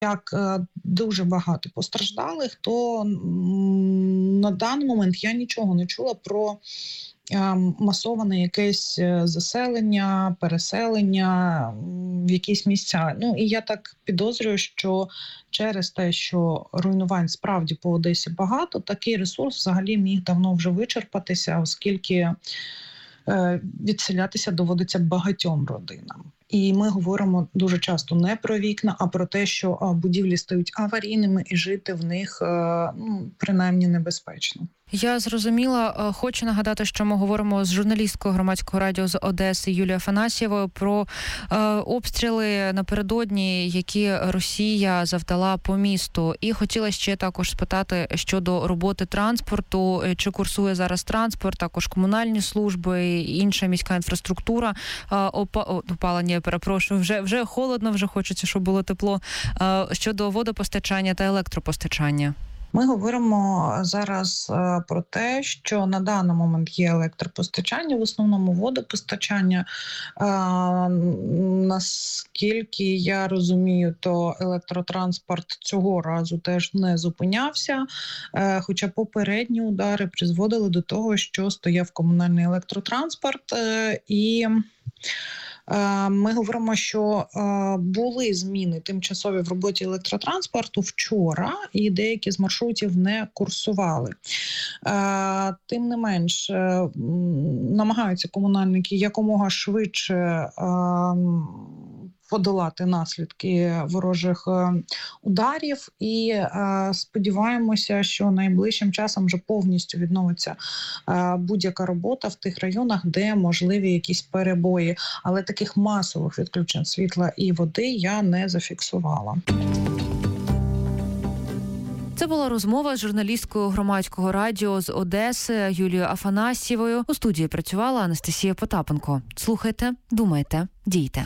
як дуже багато постраждалих, то на даний момент я нічого не чула про масоване якесь заселення, переселення в якісь місця. Ну і я так підозрюю, що через те, що руйнувань справді по Одесі багато, такий ресурс взагалі міг давно вже вичерпатися, оскільки відселятися доводиться багатьом родинам. І ми говоримо дуже часто не про вікна, а про те, що будівлі стають аварійними і жити в них принаймні небезпечно. Я зрозуміла. Хочу нагадати, що ми говоримо з журналісткою громадського радіо з Одеси Юлією Афанасьєвою про обстріли напередодні, які Росія завдала по місту. І хотіла ще також спитати щодо роботи транспорту. Чи курсує зараз транспорт, також комунальні служби, інша міська інфраструктура, опалення, перепрошую, вже холодно, вже хочеться, щоб було тепло. Щодо водопостачання та електропостачання. Ми говоримо зараз про те, що на даний момент є електропостачання, в основному водопостачання. Наскільки я розумію, то електротранспорт цього разу теж не зупинявся, хоча попередні удари призводили до того, що стояв комунальний електротранспорт і... Ми говоримо, що були зміни тимчасові в роботі електротранспорту вчора, і деякі з маршрутів не курсували. Тим не менш, намагаються комунальники якомога швидше подолати наслідки ворожих ударів і сподіваємося, що найближчим часом вже повністю відновиться будь-яка робота в тих районах, де можливі якісь перебої. Але таких масових відключень світла і води я не зафіксувала. Це була розмова з журналісткою громадського радіо з Одеси Юлією Афанасьєвою. У студії працювала Анастасія Потапенко. Слухайте, думайте, дійте.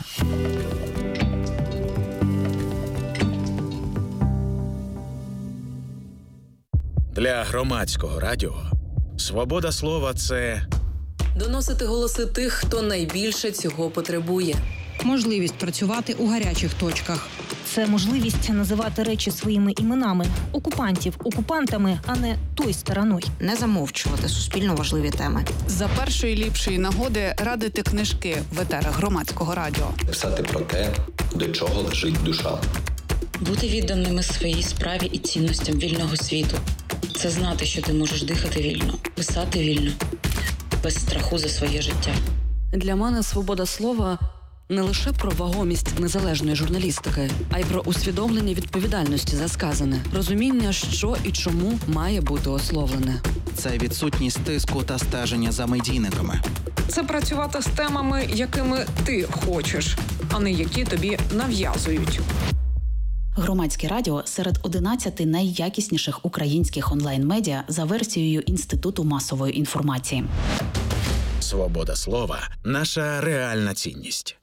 Для громадського радіо свобода слова – це доносити голоси тих, хто найбільше цього потребує. Можливість працювати у гарячих точках. Це можливість називати речі своїми іменами. Окупантів окупантами, а не той стороною. Не замовчувати суспільно важливі теми. За першої ліпшої нагоди радити книжки в етерах громадського радіо. Писати про те, до чого лежить душа. Бути відданими своїй справі і цінностям вільного світу. Це знати, що ти можеш дихати вільно, писати вільно, без страху за своє життя. Для мене свобода слова не лише про вагомість незалежної журналістики, а й про усвідомлення відповідальності за сказане, розуміння, що і чому має бути ословлене. Це відсутність тиску та стеження за медійниками. Це працювати з темами, якими ти хочеш, а не які тобі нав'язують. Громадське радіо серед 11 найякісніших українських онлайн-медіа за версією Інституту масової інформації. свобода слова – наша реальна цінність.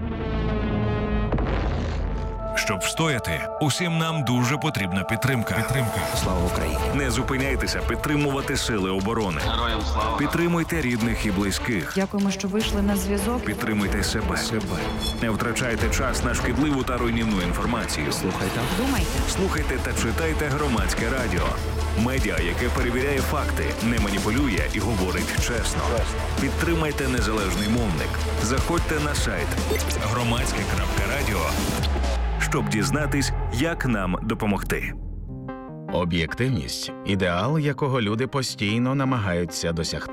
Щоб встояти, усім нам дуже потрібна підтримка. Слава Україні! Не зупиняйтеся підтримувати сили оборони. Героям слава! Підтримуйте рідних і близьких. Дякуємо, що вийшли на зв'язок. Підтримуйте себе. Не втрачайте час на шкідливу та руйнівну інформацію. Слухайте та читайте Громадське радіо. Медіа, яке перевіряє факти, не маніпулює і говорить чесно. Підтримайте незалежний мовник. Заходьте на сайт громадське.радіо, щоб дізнатись, як нам допомогти. Об'єктивність – ідеал, якого люди постійно намагаються досягти.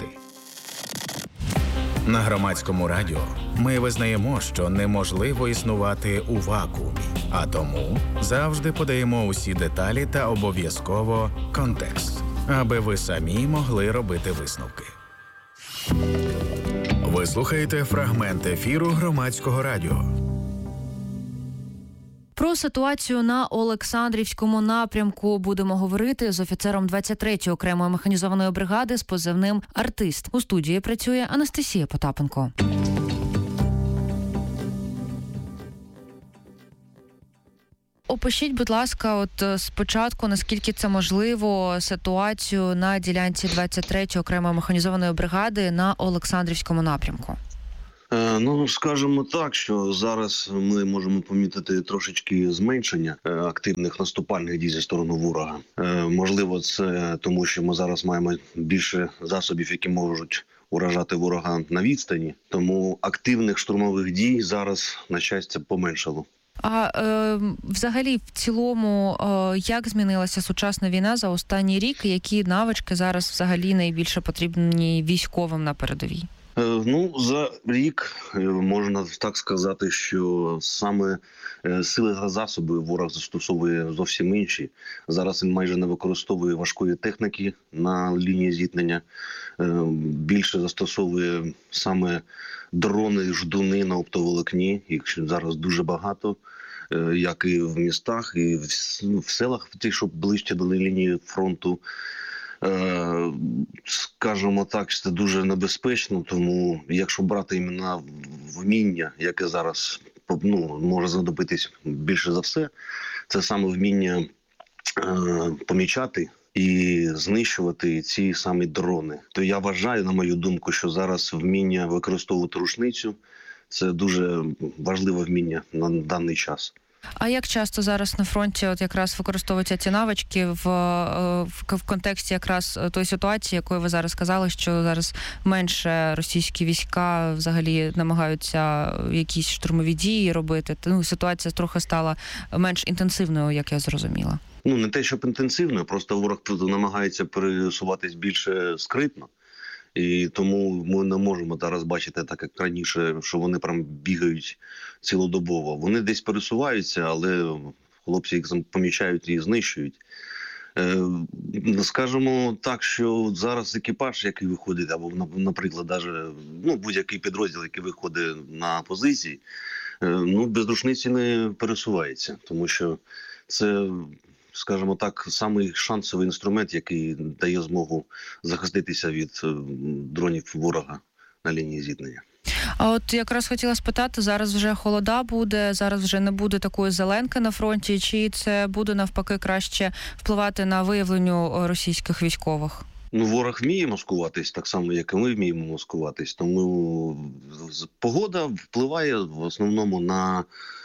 На Громадському радіо ми визнаємо, що неможливо існувати у вакуумі, а тому завжди подаємо усі деталі та обов'язково контекст, аби ви самі могли робити висновки. Ви слухаєте фрагмент ефіру Громадського радіо. Про ситуацію на Олександрівському напрямку будемо говорити з офіцером 23-ї окремої механізованої бригади з позивним «Артист». У студії працює Анастасія Потапенко. Опишіть, будь ласка, от спочатку, наскільки це можливо, ситуацію на ділянці 23-ї окремої механізованої бригади на Олександрівському напрямку. Ну, скажімо так, що зараз ми можемо помітити трошечки зменшення активних наступальних дій зі сторони ворога. Можливо, це тому, що ми зараз маємо більше засобів, які можуть уражати ворога на відстані. Тому активних штурмових дій зараз, на щастя, поменшало. А взагалі, в цілому, як змінилася сучасна війна за останній рік? Які навички зараз взагалі найбільше потрібні військовим на передовій? Ну, за рік можна так сказати, що саме сили та засоби ворог застосовує зовсім інші. Зараз він майже не використовує важкої техніки на лінії зіткнення. Більше застосовує саме дрони, ждуни на оптоволокні. Їх зараз дуже багато, як і в містах, і в селах, ті, що ближче до лінії фронту. Скажімо так, це дуже небезпечно, тому якщо брати іменно вміння, яке зараз може знадобитись більше за все, це саме вміння помічати і знищувати ці самі дрони. То я вважаю, на мою думку, що зараз вміння використовувати рушницю – це дуже важливе вміння на даний час. А як часто зараз на фронті от якраз використовуються ці навички в контексті якраз тої ситуації, якою ви зараз сказали, що зараз менше російські війська взагалі намагаються якісь штурмові дії робити? Ну, ситуація трохи стала менш інтенсивною, як я зрозуміла. Ну, не те, щоб інтенсивною, просто ворог намагається пересуватись більше скритно. І тому ми не можемо зараз бачити, так як раніше, що вони прям бігають цілодобово. Вони десь пересуваються, але хлопці їх помічають і знищують. Скажемо так, що зараз екіпаж, який виходить, або, наприклад, будь-який підрозділ, який виходить на позиції, без рушниці не пересувається, тому що це, скажімо так, самий шансовий інструмент, який дає змогу захиститися від дронів ворога на лінії зіткнення. А от якраз хотіла спитати, зараз вже холода буде, зараз вже не буде такої зеленки на фронті, чи це буде навпаки краще впливати на виявлення російських військових? Ворог вміє маскуватись, так само, як і ми вміємо маскуватись, тому погода впливає в основному на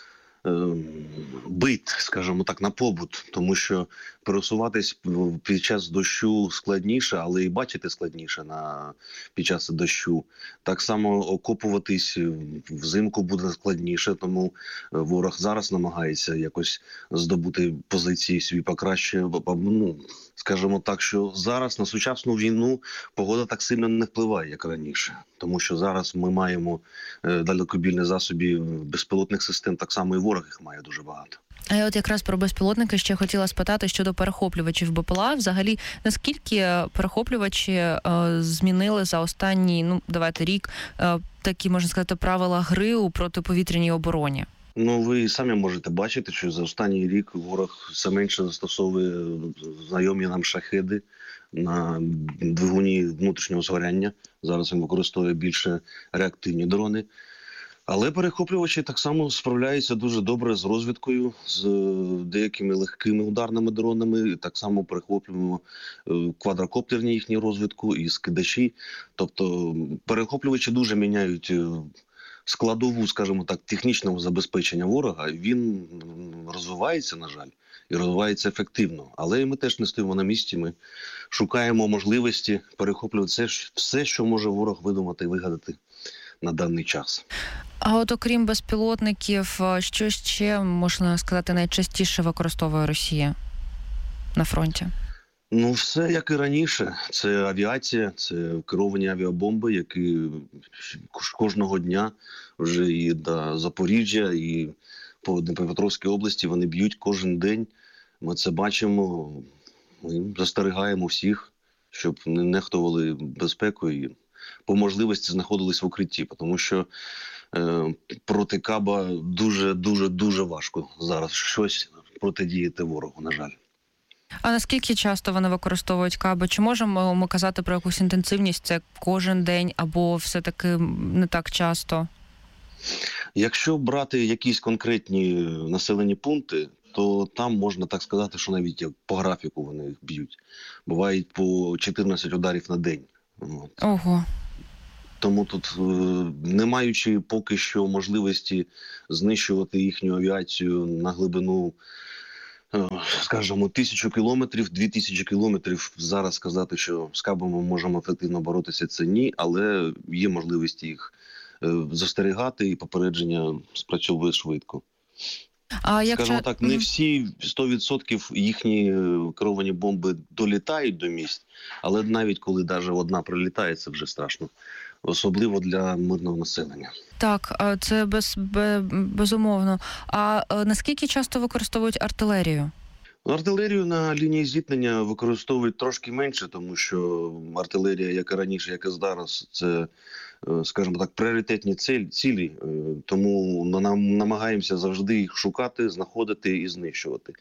бит, скажімо так, на побут, тому що пересуватись під час дощу складніше, але і бачити складніше під час дощу. Так само окопуватись взимку буде складніше, тому ворог зараз намагається якось здобути позиції свої покраще. Скажімо так, що зараз на сучасну війну погода так сильно не впливає, як раніше. Тому що зараз ми маємо далекобійні засоби безпілотних систем, так само і ворог їх має дуже багато. А я от якраз про безпілотники ще хотіла спитати щодо перехоплювачів БПЛА. Взагалі, наскільки перехоплювачі змінили за останній, рік такі, можна сказати, правила гри у протиповітряній обороні? Ви самі можете бачити, що за останній рік ворог все менше застосовує знайомі нам шахеди на двигуні внутрішнього згоряння. Зараз він використовує більше реактивні дрони. Але перехоплювачі так само справляються дуже добре з розвідкою, з деякими легкими ударними дронами. Так само перехоплюємо квадрокоптерні їхні розвідку і скидачі. Тобто перехоплювачі дуже міняють складову, скажімо так, технічного забезпечення ворога. Він розвивається, на жаль, і розвивається ефективно. Але ми теж не стоїмо на місці, ми шукаємо можливості перехоплювати все, що може ворог видумати і вигадати на даний час. А от окрім безпілотників, що ще, можна сказати, найчастіше використовує Росія на фронті? Все як і раніше. Це авіація, це керовані авіабомби, які кожного дня вже і до Запоріжжя, і по Дніпропетровській області вони б'ють кожен день. Ми це бачимо, ми застерігаємо всіх, щоб не нехтували безпекою і по можливості знаходились в укритті, тому що проти каба дуже важко зараз щось протидіяти ворогу, на жаль. А наскільки часто вони використовують каби? Чи можемо ми казати про якусь інтенсивність? Це кожен день або все-таки не так часто? Якщо брати якісь конкретні населені пункти, то там можна так сказати, що навіть по графіку вони їх б'ють. Бувають по 14 ударів на день. Ого. Тому тут, не маючи поки що можливості знищувати їхню авіацію на глибину, скажімо, 1000 кілометрів, 2000 кілометрів, зараз сказати, що з кабами можемо ефективно боротися, це ні, але є можливість їх застерігати, і попередження спрацьовує швидко. Скажімо так, не всі 100% їхні керовані бомби долітають до місць, але навіть коли навіть одна прилітає, це вже страшно. Особливо для мирного населення. Так, це безумовно. А наскільки часто використовують артилерію? Артилерію на лінії зіткнення використовують трошки менше, тому що артилерія, як і раніше, як і зараз, це, скажімо так, пріоритетні цілі, тому намагаємося завжди їх шукати, знаходити і знищувати.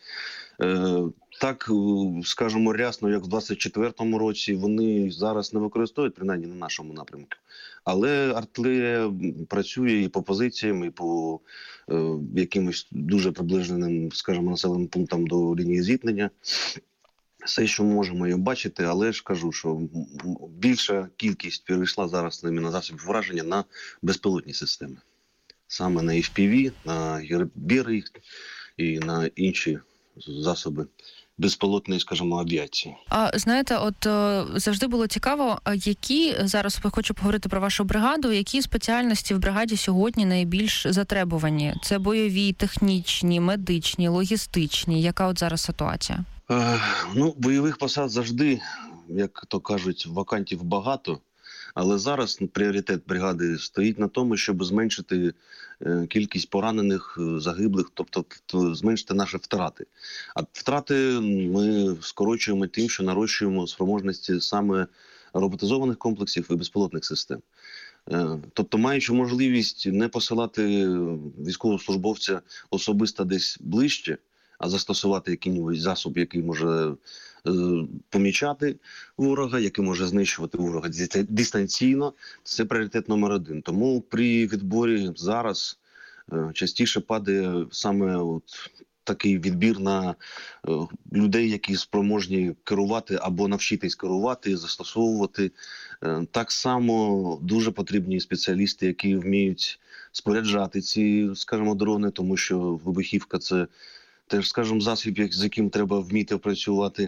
Так, скажімо, рясно, як в 24-му році, вони зараз не використовують, принаймні на нашому напрямку. Але артилерія працює і по позиціям, і по якимось дуже приближеним, скажімо, населеним пунктам до лінії зіткнення. Все, що можемо її бачити, але ж кажу, що більша кількість перейшла зараз на засобів враження на безпілотні системи. Саме на FPV, на Гербери і на інші засоби безпілотної, скажімо, авіації. А знаєте, от завжди було цікаво, які, зараз хочу поговорити про вашу бригаду, які спеціальності в бригаді сьогодні найбільш затребувані? Це бойові, технічні, медичні, логістичні? Яка от зараз ситуація? Бойових посад завжди, як то кажуть, вакантів багато. Але зараз пріоритет бригади стоїть на тому, щоб зменшити кількість поранених, загиблих, тобто зменшити наші втрати. А втрати ми скорочуємо тим, що нарощуємо спроможності саме роботизованих комплексів і безпілотних систем. Тобто, маючи можливість не посилати військовослужбовця особисто десь ближче, а застосувати якийсь засоб, який може помічати ворога, який може знищувати ворога дистанційно, це пріоритет номер 1. Тому при відборі зараз частіше падає саме такий відбір на людей, які спроможні керувати або навчитись керувати, застосовувати. Так само дуже потрібні спеціалісти, які вміють споряджати ці, скажімо, дрони, тому що вибухівка – це теж, скажімо, засіб, з яким треба вміти працювати.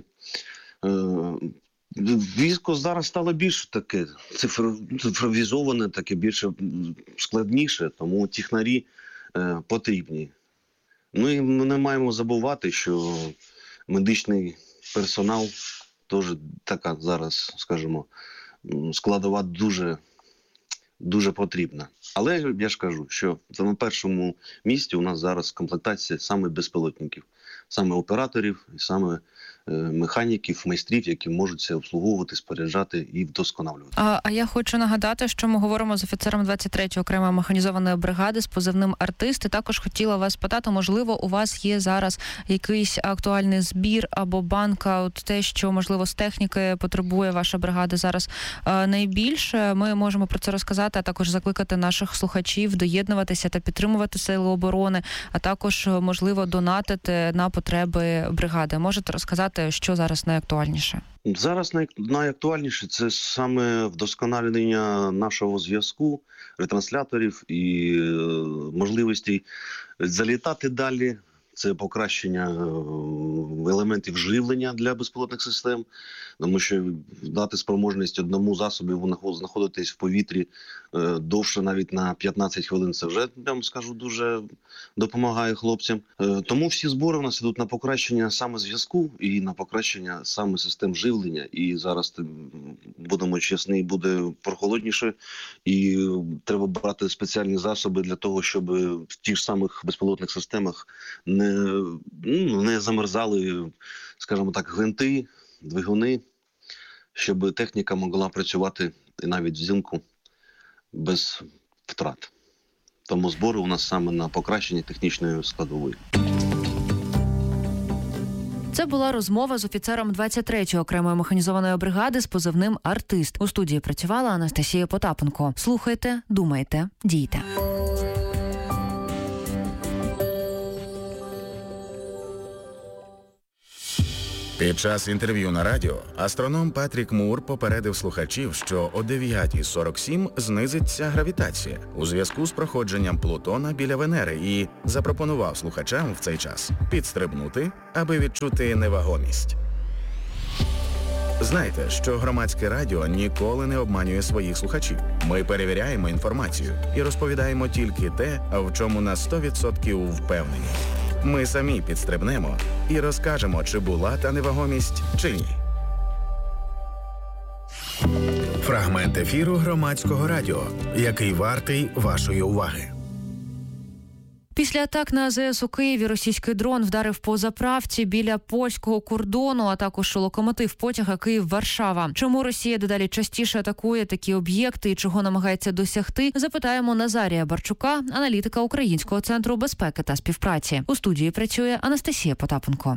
Військо зараз стало більш таке цифровізоване, таке більше складніше, тому технарі потрібні. Ну і ми не маємо забувати, що медичний персонал теж така зараз, скажімо, складова дуже потрібна. Але я ж кажу, що на першому місці у нас зараз комплектація саме безпілотників, саме операторів, саме механіків, майстрів, які можуть це обслуговувати, споряджати і вдосконалювати. А я хочу нагадати, що ми говоримо з офіцером 23-ї окремої механізованої бригади з позивним «Артист». І також хотіла вас питати, можливо, у вас є зараз якийсь актуальний збір або банка, от те, що, можливо, з техніки потребує ваша бригада зараз найбільше. Ми можемо про це розказати, а також закликати наших слухачів доєднуватися та підтримувати Сили оборони, а також, можливо, донатити на потреби бригади. Можете розказати, що зараз найактуальніше? Зараз найактуальніше – це саме вдосконалення нашого зв'язку, ретрансляторів і можливості залітати далі. Це покращення елементів живлення для безпілотних систем, тому що дати спроможність одному засобі знаходитись в повітрі довше навіть на 15 хвилин, це вже, я вам скажу, дуже допомагає хлопцям. Тому всі збори у нас йдуть на покращення саме зв'язку і на покращення саме систем живлення. І зараз, будемо чесні, буде прохолодніше, і треба брати спеціальні засоби для того, щоб в тих ж самих безпілотних системах не замерзали, скажімо так, гвинти, двигуни, щоб техніка могла працювати і навіть взимку без втрат. Тому збори у нас саме на покращення технічної складової. Це була розмова з офіцером 23-ї окремої механізованої бригади з позивним «Артист». У студії працювала Анастасія Потапенко. Слухайте, думайте, дійте. Під час інтерв'ю на радіо астроном Патрік Мур попередив слухачів, що о 9:47 знизиться гравітація у зв'язку з проходженням Плутона біля Венери і запропонував слухачам в цей час підстрибнути, аби відчути невагомість. Знайте, що Громадське радіо ніколи не обманює своїх слухачів. Ми перевіряємо інформацію і розповідаємо тільки те, в чому на 100% впевнені. Ми самі підстрибнемо і розкажемо, чи була та невагомість, чи ні. Фрагмент ефіру Громадського радіо, який вартий вашої уваги. Після атак на АЗС у Києві російський дрон вдарив по заправці біля польського кордону, а також локомотив потяга Київ-Варшава. Чому Росія дедалі частіше атакує такі об'єкти і чого намагається досягти, запитаємо Назарія Барчука, аналітика Українського центру безпеки та співпраці. У студії працює Анастасія Потапенко.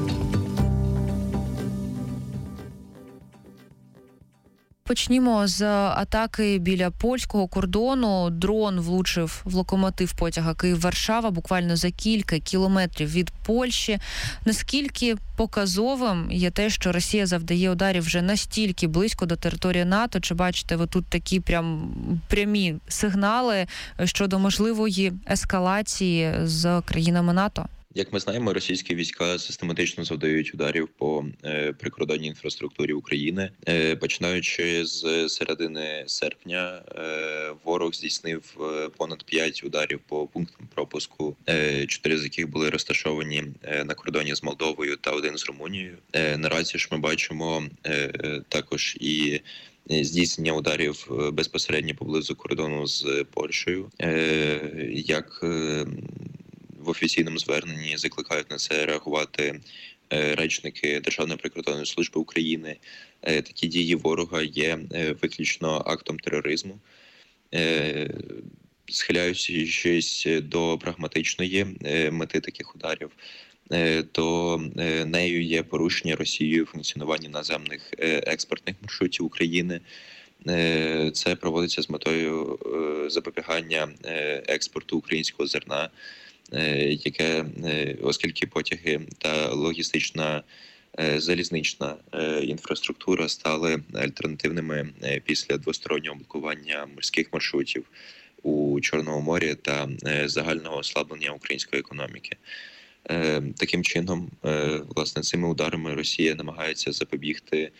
Почнімо з атаки біля польського кордону. Дрон влучив в локомотив потяга Київ-Варшава буквально за кілька кілометрів від Польщі. Наскільки показовим є те, що Росія завдає ударів вже настільки близько до території НАТО? Чи бачите ви тут такі прямі сигнали щодо можливої ескалації з країнами НАТО? Як ми знаємо, російські війська систематично завдають ударів по прикордонній інфраструктурі України. Починаючи з середини серпня, ворог здійснив понад 5 ударів по пунктам пропуску, 4 з яких були розташовані на кордоні з Молдовою та 1 з Румунією. Наразі ж ми бачимо також і здійснення ударів безпосередньо поблизу кордону з Польщею, як в офіційному зверненні закликають на це реагувати речники Державної прикордонної служби України. Такі дії ворога є виключно актом тероризму. Схиляючись до прагматичної мети таких ударів, то нею є порушення Росією функціонування наземних експортних маршрутів України. Це проводиться з метою запобігання експорту українського зерна, яке, оскільки потяги та логістична залізнична інфраструктура стали альтернативними після двостороннього блокування морських маршрутів у Чорному морі та загального ослаблення української економіки. Таким чином, власне, цими ударами Росія намагається запобігти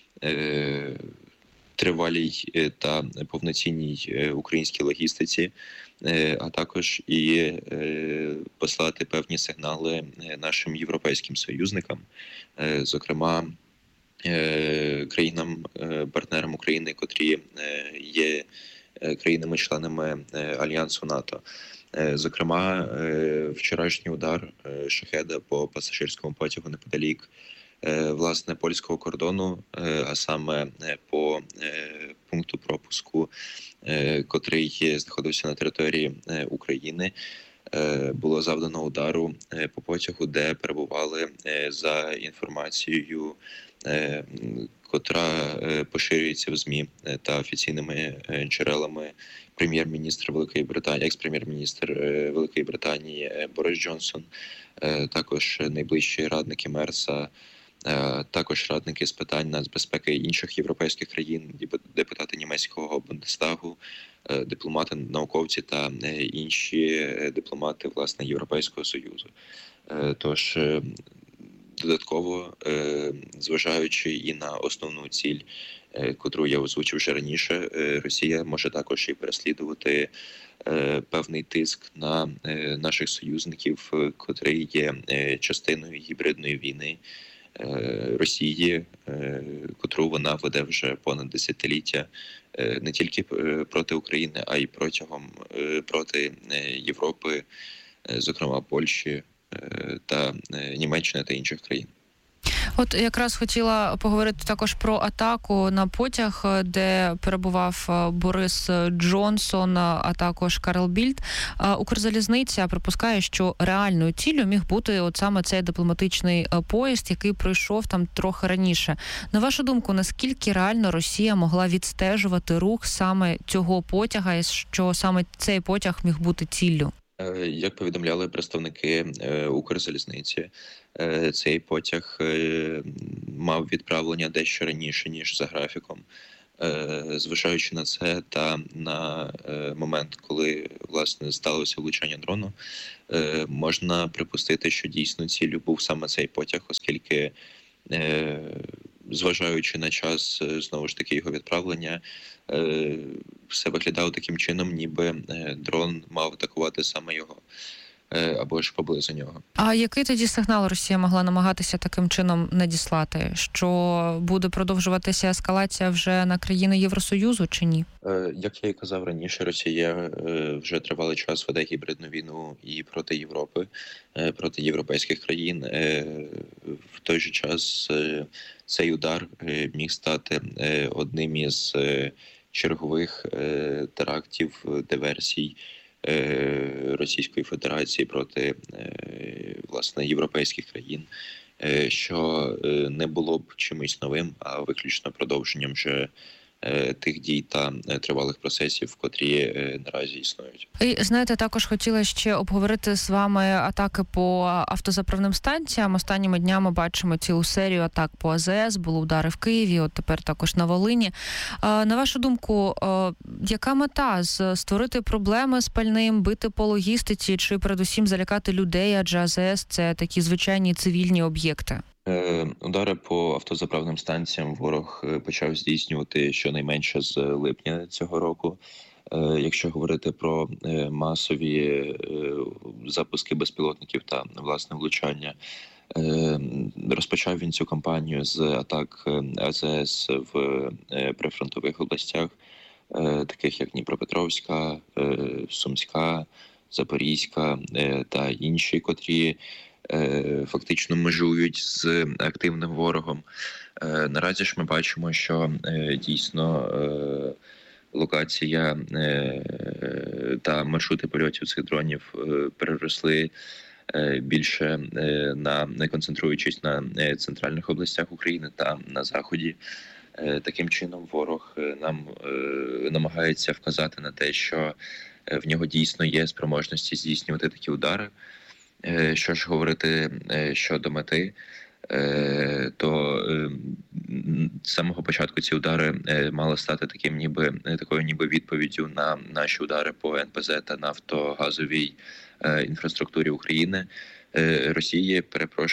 тривалій та повноцінній українській логістиці, а також і послати певні сигнали нашим європейським союзникам, зокрема країнам-партнерам України, котрі є країнами-членами Альянсу НАТО. Зокрема, вчорашній удар шахеда по пасажирському потягу неподалік власне польського кордону, а саме по пункту пропуску, котрий знаходився на території України, було завдано удару по потягу, де перебували, за інформацією, котра поширюється в ЗМІ та офіційними джерелами, прем'єр-міністр Великої Британії, екс-прем'єр-міністр Великої Британії Борис Джонсон, також найближчі радники Мерса, також радники з питань нацбезпеки інших європейських країн, депутати німецького Бундестагу, дипломати, науковці та інші дипломати, власне, Європейського Союзу. Тож, додатково, зважаючи і на основну ціль, котру я озвучив вже раніше, Росія може також і переслідувати певний тиск на наших союзників, котрий є частиною гібридної війни Росії, котру вона веде вже понад десятиліття не тільки проти України, а й проти Європи, зокрема Польщі та Німеччини та інших країн. От якраз хотіла поговорити також про атаку на потяг, де перебував Борис Джонсон, а також Карл Більд. Укрзалізниця припускає, що реальною ціллю міг бути от саме цей дипломатичний поїзд, який пройшов там трохи раніше. На вашу думку, наскільки реально Росія могла відстежувати рух саме цього потяга, і що саме цей потяг міг бути ціллю? Як повідомляли представники Укрзалізниці, цей потяг мав відправлення дещо раніше, ніж за графіком. Зважаючи на це та на момент, коли, власне, сталося влучання дрону, можна припустити, що дійсно ціллю був саме цей потяг, оскільки, зважаючи на час, знову ж таки, його відправлення, все виглядало таким чином, ніби дрон мав атакувати саме його, або ж поблизу нього. А який тоді сигнал Росія могла намагатися таким чином надіслати? Що буде продовжуватися ескалація вже на країни Євросоюзу чи ні? Як я і казав раніше, Росія вже тривалий час веде гібридну війну і проти Європи, проти європейських країн. В той же час цей удар міг стати одним із чергових терактів, диверсій Російської Федерації проти, власне, європейських країн, що не було б чимось новим, а виключно продовженням вже тих дій та тривалих процесів, котрі наразі існують. І, знаєте, також хотіла ще обговорити з вами атаки по автозаправним станціям. Останніми днями бачимо цілу серію атак по АЗС, були удари в Києві, от тепер також на Волині. На вашу думку, яка мета? Створити проблеми з пальним, бити по логістиці чи передусім залякати людей, адже АЗС – це такі звичайні цивільні об'єкти? Удари по автозаправним станціям ворог почав здійснювати щонайменше з липня цього року. Якщо говорити про масові запуски безпілотників та, власне, влучання, розпочав він цю кампанію з атак АЗС в прифронтових областях, таких як Дніпропетровська, Сумська, Запорізька та інші, котрі фактично межують з активним ворогом. Наразі ж ми бачимо, що дійсно локація та маршрути польотів цих дронів переросли більше не концентруючись на центральних областях України та на заході. Таким чином ворог нам намагається вказати на те, що в нього дійсно є спроможності здійснювати такі удари. Що ж говорити щодо мети, то з самого початку ці удари мали стати такою ніби відповіддю на наші удари по НПЗ та нафтогазовій інфраструктурі України. Росії,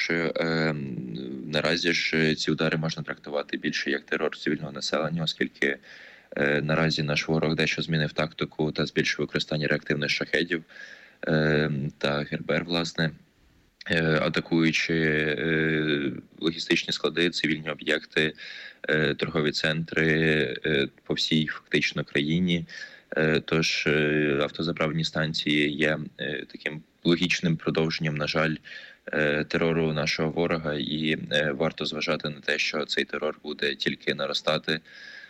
наразі ж ці удари можна трактувати більше як терор цивільного населення, оскільки наразі наш ворог дещо змінив тактику та збільшив використання реактивних шахедів та Гербер, власне, атакуючи логістичні склади, цивільні об'єкти, торгові центри по всій фактично країні. Тож автозаправні станції є таким логічним продовженням, на жаль, терору нашого ворога, і варто зважати на те, що цей терор буде тільки наростати,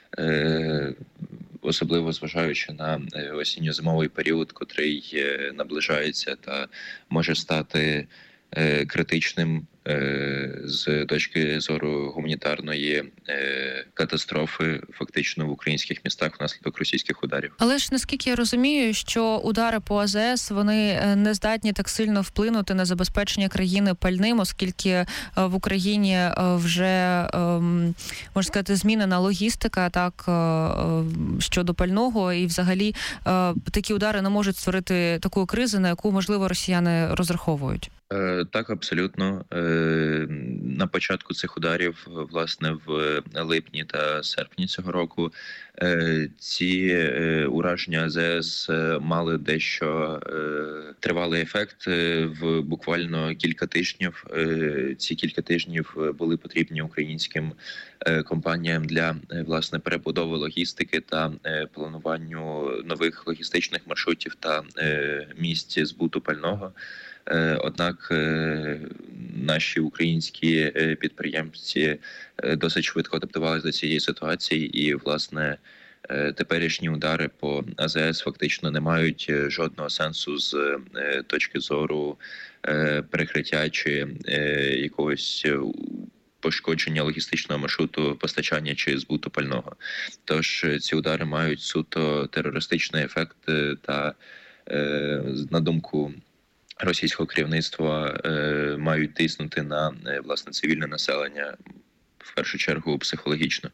особливо зважаючи на осінньо-зимовий період, котрий наближається та може стати критичним з точки зору гуманітарної катастрофи фактично в українських містах внаслідок російських ударів. Але ж наскільки я розумію, що удари по АЗС, вони не здатні так сильно вплинути на забезпечення країни пальним, оскільки в Україні вже, можна сказати, змінена логістика так щодо пального, і взагалі такі удари не можуть створити таку кризу, на яку, можливо, росіяни розраховують. Так, абсолютно. На початку цих ударів, власне, в липні та серпні цього року, ці ураження АЗС мали дещо тривалий ефект в буквально кілька тижнів. Ці кілька тижнів були потрібні українським компаніям для, власне, перебудови логістики та плануванню нових логістичних маршрутів та місць збуту пального. Однак наші українські підприємці досить швидко адаптувалися до цієї ситуації, і, власне, теперішні удари по АЗС фактично не мають жодного сенсу з точки зору перекриття чи якогось пошкодження логістичного маршруту постачання чи збуту пального. Тож ці удари мають суто терористичний ефект та на думку російського керівництва, мають тиснути на, власне, цивільне населення, в першу чергу, психологічно.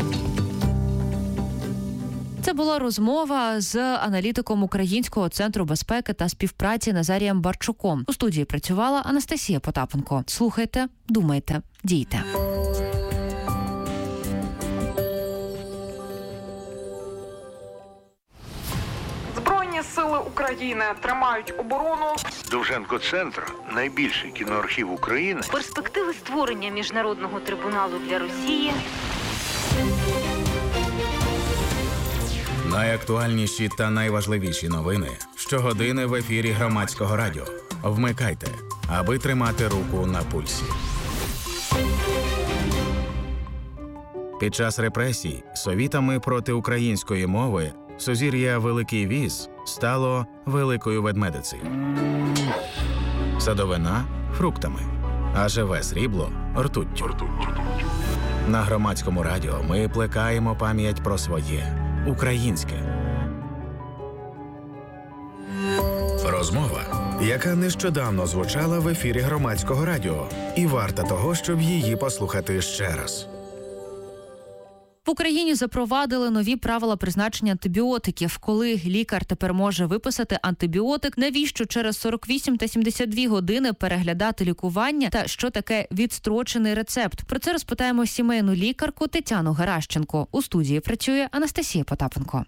Це була розмова з аналітиком Українського центру безпеки та співпраці Назарієм Барчуком. У студії працювала Анастасія Потапенко. Слухайте, думайте, дійте. Збройні сили України тримають оборону. Довженко-центр – найбільший кіноархів України. Перспективи створення міжнародного трибуналу для Росії. Найактуальніші та найважливіші новини щогодини в ефірі Громадського радіо. Вмикайте, аби тримати руку на пульсі. Під час репресій совітами проти української мови сузір'я Великий Віз стало Великою Ведмедицею. Садовина – фруктами, а живе срібло – ртуттю. На Громадському радіо ми плекаємо пам'ять про своє – українське. Розмова, яка нещодавно звучала в ефірі Громадського радіо, і варта того, щоб її послухати ще раз. В Україні запровадили нові правила призначення антибіотиків. Коли лікар тепер може виписати антибіотик, навіщо через 48 та 72 години переглядати лікування та що таке відстрочений рецепт? Про це розпитаємо сімейну лікарку Тетяну Геращенко. У студії працює Анастасія Потапенко.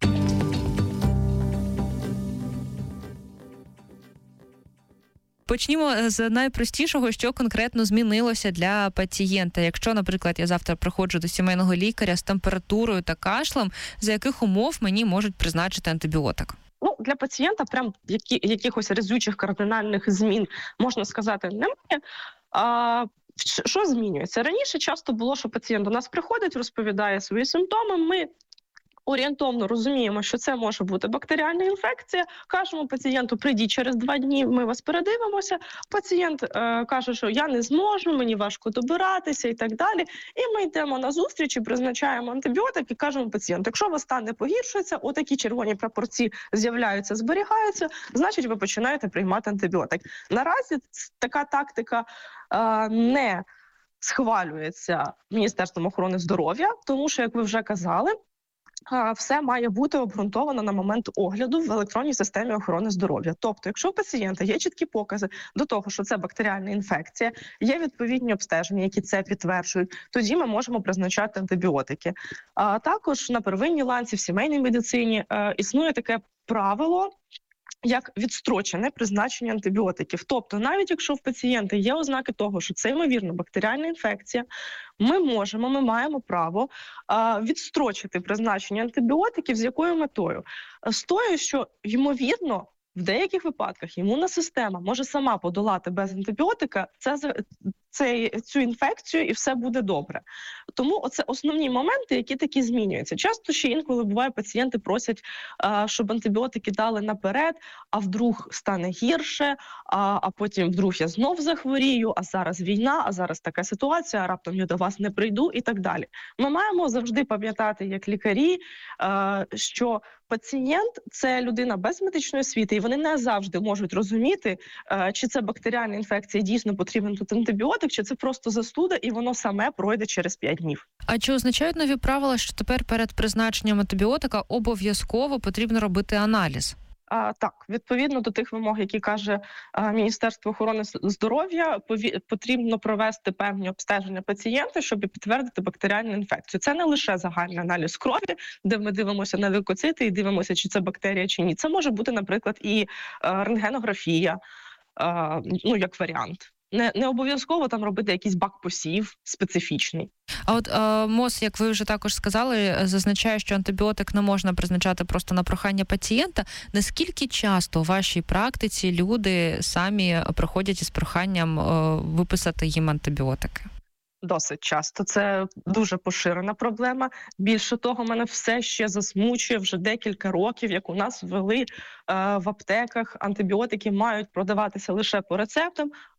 Почнімо з найпростішого, що конкретно змінилося для пацієнта. Якщо, наприклад, я завтра приходжу до сімейного лікаря з температурою та кашлем, за яких умов мені можуть призначити антибіотик? Ну, для пацієнта прям якихось разючих кардинальних змін, можна сказати, немає. Що змінюється? Раніше часто було, що пацієнт до нас приходить, розповідає свої симптоми, ми орієнтовно розуміємо, що це може бути бактеріальна інфекція. Кажемо пацієнту, прийдіть через 2 дні, ми вас передивимося. Пацієнт каже, що я не зможу, мені важко добиратися і так далі. І ми йдемо на зустріч і призначаємо антибіотик і кажемо пацієнту, якщо у вас стан не погіршується, отакі червоні прапорці з'являються, зберігаються, значить ви починаєте приймати антибіотик. Наразі така тактика не схвалюється Міністерством охорони здоров'я, тому що, як ви вже казали, все має бути обґрунтовано на момент огляду в електронній системі охорони здоров'я. Тобто, якщо у пацієнта є чіткі покази до того, що це бактеріальна інфекція, є відповідні обстеження, які це підтверджують, тоді ми можемо призначати антибіотики. А також на первинній ланці в сімейній медицині існує таке правило, як відстрочене призначення антибіотиків. Тобто, навіть якщо в пацієнта є ознаки того, що це, ймовірно, бактеріальна інфекція, ми маємо право відстрочити призначення антибіотиків. З якою метою? З тою, що, ймовірно, в деяких випадках імунна система може сама подолати без антибіотика цю інфекцію і все буде добре. Тому оце основні моменти, які такі змінюються. Часто ще інколи буває, пацієнти просять, щоб антибіотики дали наперед, а вдруг стане гірше, а потім вдруг я знов захворію, а зараз війна, а зараз така ситуація, а раптом я до вас не прийду і так далі. Ми маємо завжди пам'ятати, як лікарі, що пацієнт – це людина без медичної освіти, і вони не завжди можуть розуміти, чи це бактеріальна інфекція, дійсно потрібен тут антибіотик, чи це просто застуда, і воно саме пройде через 5 днів. А чи означають нові правила, що тепер перед призначенням антибіотика обов'язково потрібно робити аналіз? Так, відповідно до тих вимог, які каже Міністерство охорони здоров'я, потрібно провести певні обстеження пацієнта, щоб підтвердити бактеріальну інфекцію. Це не лише загальний аналіз крові, де ми дивимося на лейкоцити і дивимося, чи це бактерія, чи ні. Це може бути, наприклад, і рентгенографія, як варіант. Не обов'язково там робити якийсь бак-посів специфічний. А от МОЗ, як ви вже також сказали, зазначає, що антибіотик не можна призначати просто на прохання пацієнта. Наскільки часто у вашій практиці люди самі приходять із проханням виписати їм антибіотики? Досить часто. Це дуже поширена проблема. Більше того, мене все ще засмучує вже декілька років, як у нас ввели в аптеках антибіотики мають продаватися лише по рецептам,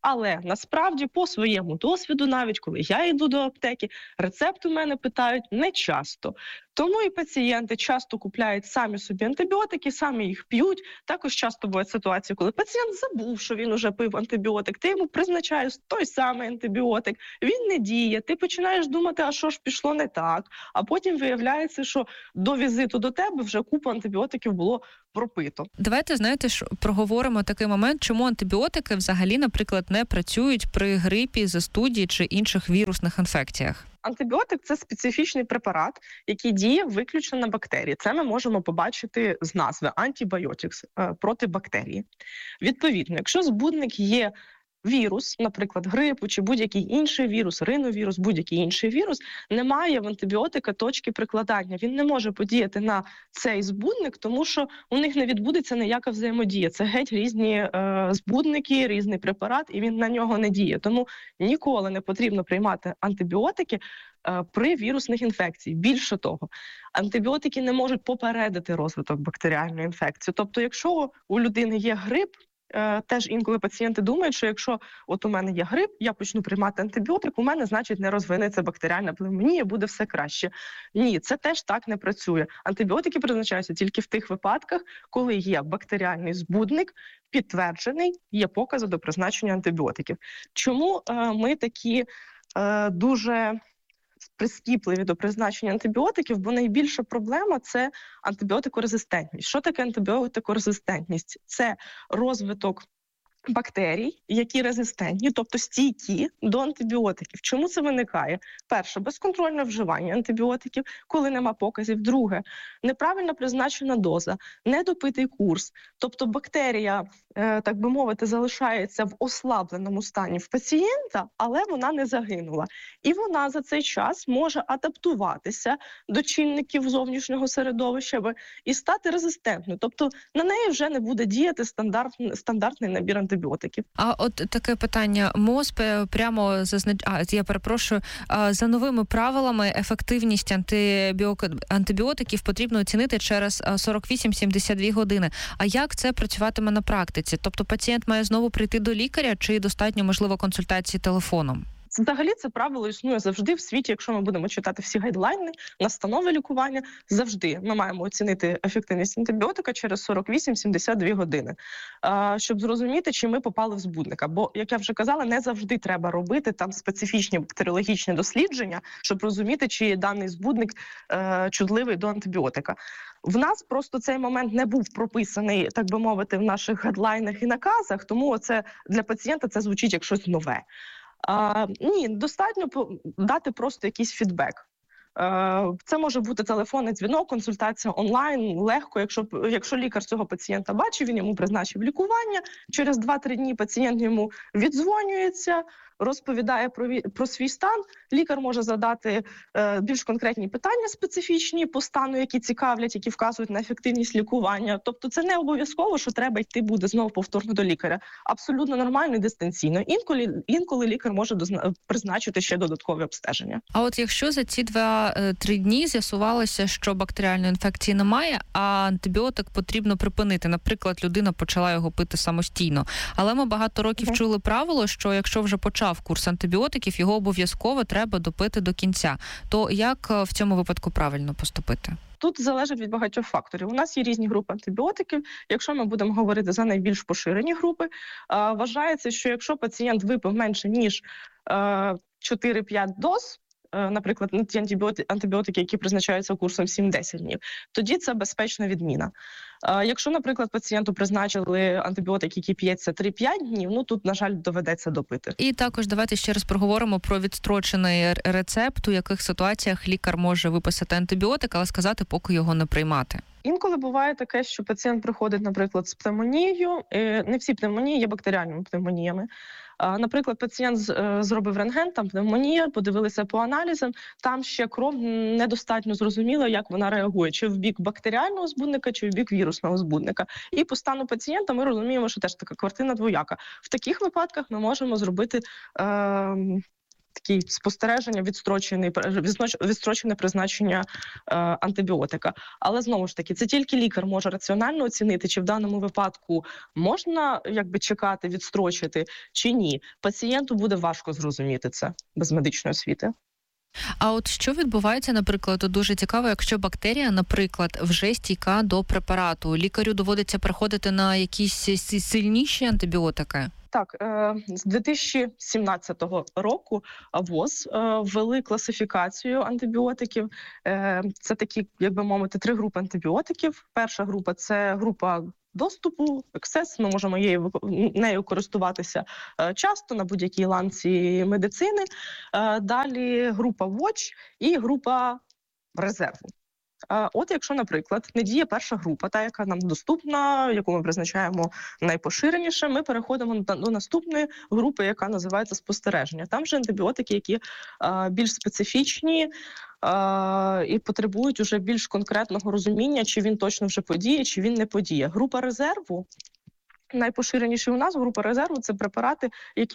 Але насправді по своєму досвіду, навіть коли я йду до аптеки, рецепт у мене питають не часто. Тому і пацієнти часто купляють самі собі антибіотики, самі їх п'ють. Також часто бувають ситуації, коли пацієнт забув, що він уже пив антибіотик, ти йому призначаєш той самий антибіотик, він не діє, ти починаєш думати, а що ж пішло не так, а потім виявляється, що до візиту до тебе вже купа антибіотиків було пропито. Давайте, знаєте, проговоримо такий момент, чому антибіотики взагалі, наприклад, не працюють при грипі, застуді чи інших вірусних інфекціях. Антибіотик – це специфічний препарат, який діє виключно на бактерії. Це ми можемо побачити з назви «антибіотикс» – проти бактерії. Відповідно, якщо збудник є вірус, наприклад, грипу чи будь-який інший вірус, риновірус, будь-який інший вірус, немає в антибіотика точки прикладання. Він не може подіяти на цей збудник, тому що у них не відбудеться ніяка взаємодія. Це геть різні збудники, різний препарат, і він на нього не діє. Тому ніколи не потрібно приймати антибіотики при вірусних інфекціях. Більше того, антибіотики не можуть попередити розвиток бактеріальної інфекції. Тобто, якщо у людини є грип, теж інколи пацієнти думають, що якщо от у мене є грип, я почну приймати антибіотик, у мене, значить, не розвинеться бактеріальна пневмонія, буде все краще. Ні, це теж так не працює. Антибіотики призначаються тільки в тих випадках, коли є бактеріальний збудник, підтверджений, є покази до призначення антибіотиків. Чому ми такі дуже прискіпливі до призначення антибіотиків, бо найбільша проблема – це антибіотикорезистентність. Що таке антибіотикорезистентність? Це розвиток бактерій, які резистентні, тобто стійкі до антибіотиків. Чому це виникає? Перше, безконтрольне вживання антибіотиків, коли нема показів. Друге, неправильно призначена доза, недопитий курс. Тобто бактерія, так би мовити, залишається в ослабленому стані в пацієнта, але вона не загинула. І вона за цей час може адаптуватися до чинників зовнішнього середовища і стати резистентною. Тобто на неї вже не буде діяти стандартний набір антибіотиків. А от таке питання. МОЗ прямо за новими правилами ефективність антибіотиків потрібно оцінити через 48-72 години. А як це працюватиме на практиці? Тобто пацієнт має знову прийти до лікаря чи достатньо, можливо, консультації телефоном? Взагалі це правило існує завжди в світі, якщо ми будемо читати всі гайдлайни, настанови лікування, завжди ми маємо оцінити ефективність антибіотика через 48-72 години, щоб зрозуміти, чи ми попали в збудника. Бо, як я вже казала, не завжди треба робити там специфічні бактеріологічні дослідження, щоб розуміти, чи даний збудник чутливий до антибіотика. В нас просто цей момент не був прописаний, так би мовити, в наших гайдлайнах і наказах, тому це для пацієнта це звучить як щось нове. Ні, достатньо дати просто якийсь фідбек. Це може бути телефонний дзвінок, консультація онлайн, легко. Якщо лікар цього пацієнта бачив, він йому призначив лікування, через 2-3 дні пацієнт йому віддзвонюється, розповідає про свій стан, лікар може задати більш конкретні питання специфічні по стану, які цікавлять, які вказують на ефективність лікування. Тобто це не обов'язково, що треба йти буде знову повторно до лікаря. Абсолютно нормально і дистанційно. Інколи лікар може призначити ще додаткові обстеження. А от якщо за ці 2-3 дні з'ясувалося, що бактеріальної інфекції немає, а антибіотик потрібно припинити, наприклад, людина почала його пити самостійно, але ми багато років чули правило, що якщо вже почав курс антибіотиків, його обов'язково треба допити до кінця. То як в цьому випадку правильно поступити? Тут залежить від багатьох факторів. У нас є різні групи антибіотиків. Якщо ми будемо говорити за найбільш поширені групи, вважається, що якщо пацієнт випив менше, ніж 4-5 доз, наприклад, ті антибіотики, які призначаються курсом 7-10 днів, тоді це безпечна відміна. Якщо, наприклад, пацієнту призначили антибіотик, який п'ється 3-5 днів, тут, на жаль, доведеться допити. І також давайте ще раз проговоримо про відстрочений рецепт, у яких ситуаціях лікар може виписати антибіотик, але сказати, поки його не приймати. Інколи буває таке, що пацієнт приходить, наприклад, з пневмонією. Не всі пневмонії є бактеріальними пневмоніями. Наприклад, пацієнт зробив рентген, там пневмонія, подивилися по аналізам, там ще кров недостатньо зрозуміла, як вона реагує, чи в бік бактеріального збудника, чи в бік вірусного збудника. І по стану пацієнта ми розуміємо, що теж така картина двояка. В таких випадках ми можемо зробити такі спостереження, відстрочене призначення антибіотика. Але знову ж таки, це тільки лікар може раціонально оцінити, чи в даному випадку можна чекати, відстрочити, чи ні. Пацієнту буде важко зрозуміти це без медичної освіти. А от що відбувається, наприклад, дуже цікаво, якщо бактерія, наприклад, вже стійка до препарату, лікарю доводиться переходити на якісь сильніші антибіотики? Так, з 2017 року ВОЗ ввели класифікацію антибіотиків. Це такі, як би мовити, 3 групи антибіотиків. Перша група – це група доступу, ексес, ми можемо нею користуватися часто на будь-якій ланці медицини. Далі група ВОЧ і група резерву. От якщо, наприклад, не діє перша група, та, яка нам доступна, яку ми призначаємо найпоширеніше, ми переходимо до наступної групи, яка називається спостереження. Там же антибіотики, які більш специфічні і потребують уже більш конкретного розуміння, чи він точно вже подіє, чи він не подіє. Група резерву, найпоширеніші у нас група резерву – це препарати,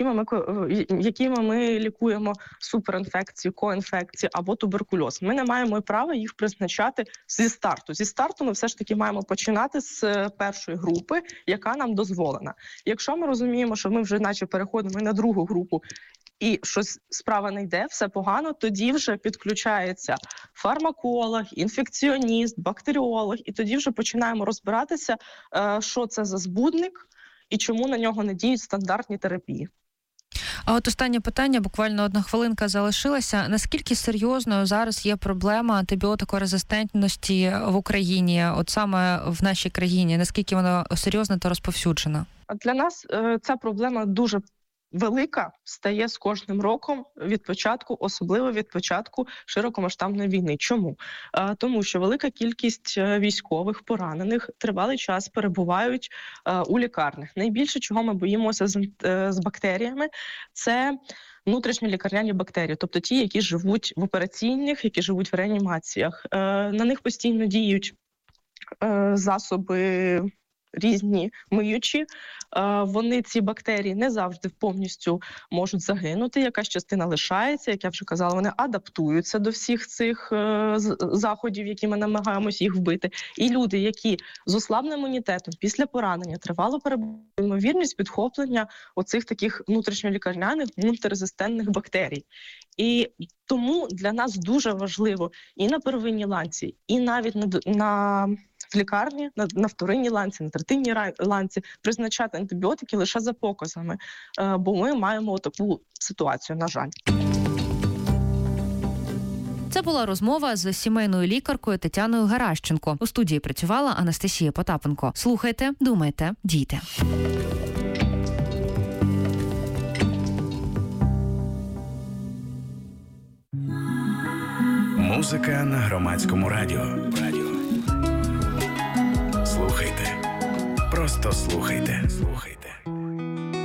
якими ми лікуємо суперінфекції, коінфекції або туберкульоз. Ми не маємо права їх призначати зі старту. Зі старту ми все ж таки маємо починати з першої групи, яка нам дозволена. Якщо ми розуміємо, що ми вже наче переходимо на другу групу, і щось справа не йде, все погано, тоді вже підключається фармаколог, інфекціоніст, бактеріолог, і тоді вже починаємо розбиратися, що це за збудник і чому на нього не діють стандартні терапії. А от останнє питання, буквально 1 хвилинка залишилася. Наскільки серйозною зараз є проблема антибіотикорезистентності в Україні, от саме в нашій країні? Наскільки вона серйозна та розповсюджена? Для нас ця проблема дуже велика стає з кожним роком від початку, особливо від початку широкомасштабної війни. Чому? Тому що велика кількість військових, поранених тривалий час перебувають у лікарнях. Найбільше, чого ми боїмося з бактеріями, це внутрішньолікарняні бактерії, тобто ті, які живуть в операційних, які живуть в реанімаціях. На них постійно діють засоби різні миючі, вони, ці бактерії, не завжди повністю можуть загинути, якась частина лишається, як я вже казала, вони адаптуються до всіх цих заходів, які ми намагаємось їх вбити. І люди, які з ослабленим імунітетом після поранення тривало перебувають, ймовірність підхоплення оцих таких внутрішньолікарняних мультирезистентних бактерій. І тому для нас дуже важливо і на первинній ланці, і навіть в лікарні, на вторинній ланці, на третинній ланці призначати антибіотики лише за показами, бо ми маємо таку ситуацію, на жаль. Це була розмова з сімейною лікаркою Тетяною Гаращенко. У студії працювала Анастасія Потапенко. Слухайте, думайте, дійте. Музика на Громадському радіо. Слухайте. Просто слухайте.